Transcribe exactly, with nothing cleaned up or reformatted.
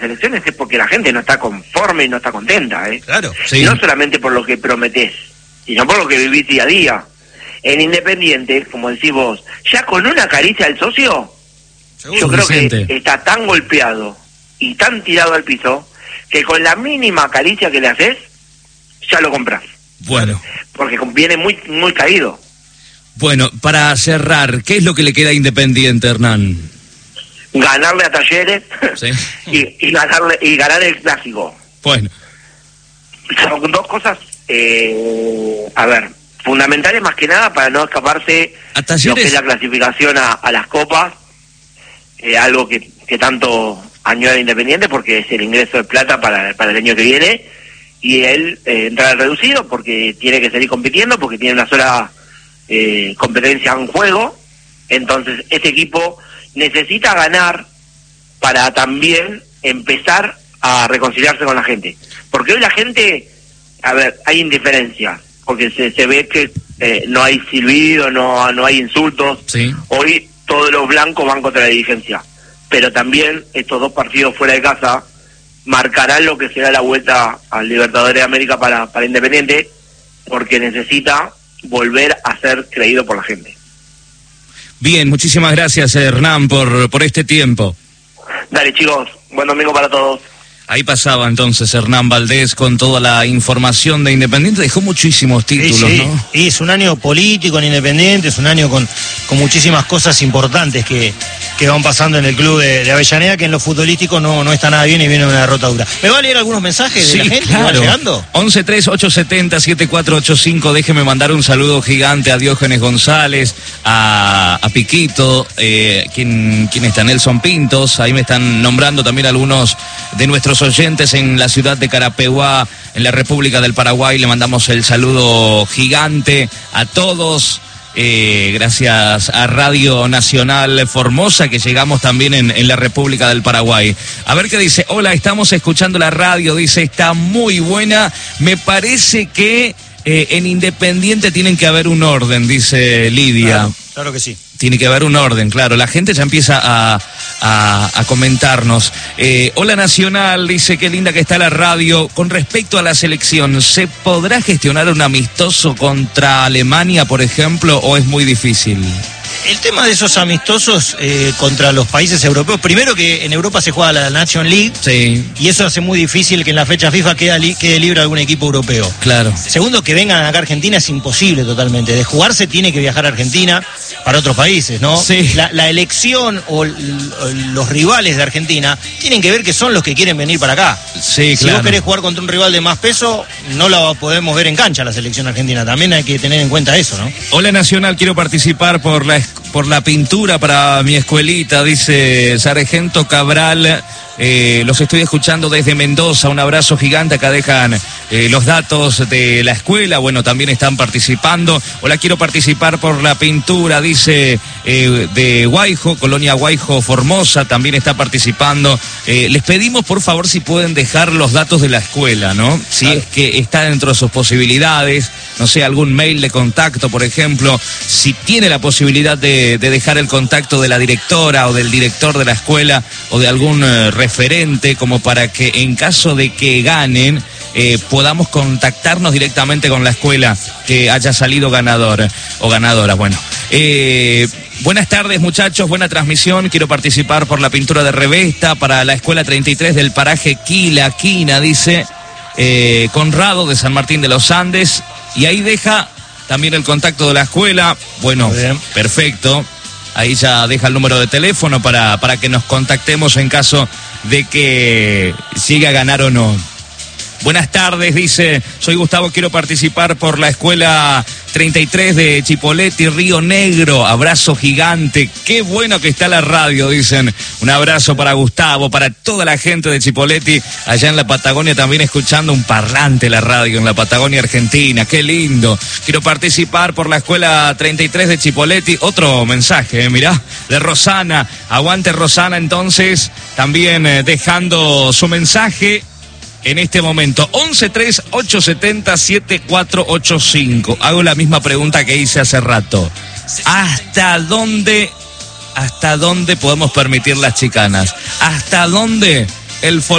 elecciones es porque la gente no está conforme y no está contenta, ¿eh? Claro, sí. No solamente por lo que prometés, sino por lo que vivís día a día. En Independiente, como decís vos, ya con una caricia al socio, seguro, yo creo Vicente. que está tan golpeado y tan tirado al piso que con la mínima caricia que le haces, ya lo compras. Bueno. Porque viene muy muy caído. Bueno, para cerrar, ¿qué es lo que le queda a Independiente, Hernán? Ganarle a Talleres, ¿sí? y, y ganarle y ganar el clásico. Bueno. Son dos cosas, eh, a ver, fundamentales más que nada para no escaparse a Talleres, lo que es la clasificación a, a las copas, eh, algo que, que tanto añora Independiente porque es el ingreso de plata para, para el año que viene, y él eh, entrar al reducido porque tiene que seguir compitiendo, porque tiene una sola eh, competencia en juego. Entonces este equipo necesita ganar para también empezar a reconciliarse con la gente, porque hoy la gente, a ver, hay indiferencia, porque se, se ve que eh, no hay silbido, no, no hay insultos, sí. Hoy todos los blancos van contra la dirigencia, pero también estos dos partidos fuera de casa marcarán lo que será la vuelta al Libertadores de América para, para Independiente, porque necesita volver a ser creído por la gente. Bien, muchísimas gracias, Hernán, por, por este tiempo. Dale, chicos, buen domingo para todos. Ahí pasaba entonces Hernán Valdés con toda la información de Independiente. Dejó muchísimos títulos, sí, sí. ¿no? Y es un año político en Independiente, es un año con, con muchísimas cosas importantes que, que van pasando en el club de, de Avellaneda, que en lo futbolístico no, no está nada bien y viene una derrota dura. ¿Me va a leer algunos mensajes sí, de la gente claro. que va llegando? once tres ocho siete cero siete cuatro ocho cinco, déjeme mandar un saludo gigante a Diógenes González, a, a Piquito, eh, quien, quien está, Nelson Pintos, ahí me están nombrando también algunos de nuestros oyentes en la ciudad de Carapeguá, en la República del Paraguay. Le mandamos el saludo gigante a todos, eh, gracias a Radio Nacional Formosa, que llegamos también en, en la República del Paraguay. A ver qué dice. Hola, estamos escuchando la radio, dice, está muy buena. Me parece que eh, en Independiente tienen que haber un orden, dice Lidia. Claro, claro que sí. Tiene que haber un orden, claro. La gente ya empieza a, a, a comentarnos. Eh, hola Nacional, dice, qué linda que está la radio. Con respecto a la selección, ¿se podrá gestionar un amistoso contra Alemania, por ejemplo, o es muy difícil? El tema de esos amistosos eh, contra los países europeos, primero que en Europa se juega la Nation League, sí. Y eso hace muy difícil que en la fecha FIFA quede, li quede libre algún equipo europeo. Claro. Segundo, que vengan acá a Argentina es imposible totalmente. De jugarse tiene que viajar a Argentina para otros países, ¿no? Sí. La, la elección o, l o los rivales de Argentina tienen que ver que son los que quieren venir para acá. Sí, si claro. vos querés jugar contra un rival de más peso, no la podemos ver en cancha la selección argentina. También hay que tener en cuenta eso, ¿no? Hola Nacional, quiero participar por la por la pintura para mi escuelita, dice Sargento Cabral. Eh, los estoy escuchando desde Mendoza, un abrazo gigante, acá dejan eh, los datos de la escuela, bueno, también están participando. Hola, quiero participar por la pintura, dice eh, de Guayjo, Colonia Guayjo Formosa, también está participando. Eh, les pedimos por favor si pueden dejar los datos de la escuela, ¿no? Si claro. es que está dentro de sus posibilidades, no sé, algún mail de contacto, por ejemplo, si tiene la posibilidad de, de dejar el contacto de la directora o del director de la escuela o de algún eh, referente, como para que en caso de que ganen eh, podamos contactarnos directamente con la escuela que haya salido ganador o ganadora. Bueno, eh, buenas tardes muchachos, buena transmisión, quiero participar por la pintura de Revesta para la escuela treinta y tres del paraje Quila, Quina, dice eh, Conrado de San Martín de los Andes, y ahí deja también el contacto de la escuela. Bueno, perfecto. Ahí ya deja el número de teléfono para, para que nos contactemos en caso de que llegue a ganar o no. Buenas tardes, dice, soy Gustavo, quiero participar por la escuela treinta y tres de Chipoleti, Río Negro. Abrazo gigante, qué bueno que está la radio, dicen. Un abrazo para Gustavo, para toda la gente de Chipoleti, allá en la Patagonia también escuchando un parlante la radio en la Patagonia Argentina. Qué lindo. Quiero participar por la escuela treinta y tres de Chipoleti. Otro mensaje, eh, mirá, de Rosana. Aguante Rosana, entonces, también eh, dejando su mensaje en este momento. once tres ocho siete cero siete cuatro ocho cinco. Hago la misma pregunta que hice hace rato. ¿Hasta dónde, hasta dónde podemos permitir las chicanas? ¿Hasta dónde el